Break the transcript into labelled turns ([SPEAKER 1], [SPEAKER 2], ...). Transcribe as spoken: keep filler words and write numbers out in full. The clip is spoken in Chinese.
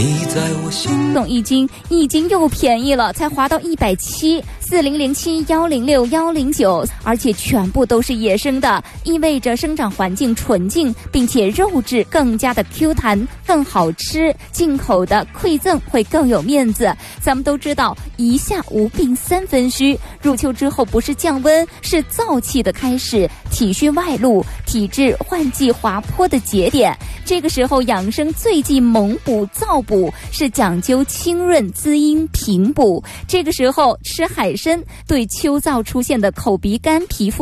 [SPEAKER 1] 懂易经，易经又便宜了，才划到一百七，四零零七幺零六幺零九，而且全部都是野生的，意味着生长环境纯净，并且肉质更加的 Q 弹，更好吃。进口的馈赠会更有面子。咱们都知道，一夏无病三分虚，入秋之后不是降温，是燥气的开始，体虚外露，体质换季滑坡的节点。这个时候养生最忌猛补燥补，是讲究清润滋阴平补。这个时候吃海参，对秋燥出现的口鼻干皮肤